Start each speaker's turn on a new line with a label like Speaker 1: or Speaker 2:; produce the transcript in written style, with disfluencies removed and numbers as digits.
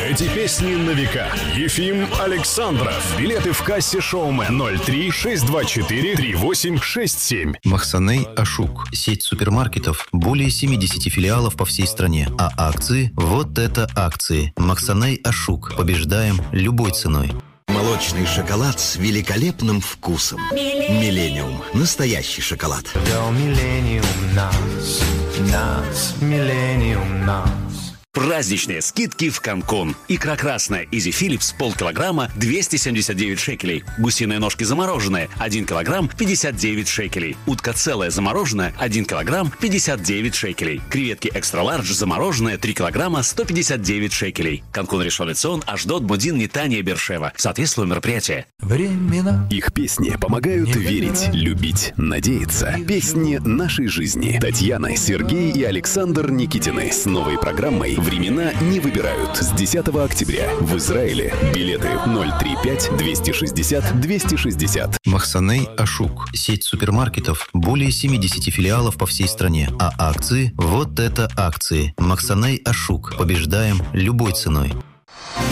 Speaker 1: Эти песни на века. Ефим Александров. Билеты в кассе «Шоумен» 03-624-3867.
Speaker 2: Махсаней Ашук. Сеть супермаркетов. Более 70 филиалов по всей стране. А акции? Вот это акции. Махсаней Ашук. Побеждаем любой ценой.
Speaker 3: Молочный шоколад с великолепным вкусом. Миллениум. Настоящий шоколад.
Speaker 4: Миллениум нас, Миллениум нас.
Speaker 5: Праздничные скидки в Канкун. Икра красная Изи Филлипс полкилограмма 279 шекелей. Гусиные ножки замороженные 1 килограмм 59 шекелей. Утка целая замороженная 1 килограмм 59 шекелей. Креветки экстра лардж замороженные 3 килограмма 159 шекелей. Канкун, Ришон ле-Цион, Ашдод, Мудин, Нетания, Бершева. Соответствует мероприятие.
Speaker 4: Времена.
Speaker 1: Их песни помогают верить, любить, надеяться. Песни нашей жизни. Татьяна, Сергей и Александр Никитины с новой программой «Времена не выбирают» с 10 октября в Израиле. Билеты 035-260-260.
Speaker 2: Махсаней Ашук. Сеть супермаркетов. Более 70 филиалов по всей стране. А акции? Вот это акции. Махсаней Ашук. Побеждаем любой ценой.